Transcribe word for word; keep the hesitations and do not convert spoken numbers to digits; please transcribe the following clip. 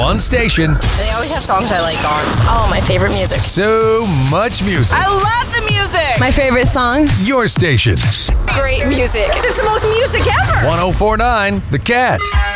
One station. And they always have songs I like on. It's all my favorite music. So much music. I love the music. My favorite song. Your station. Great music. It's the most music ever. one oh four point nine The Cat.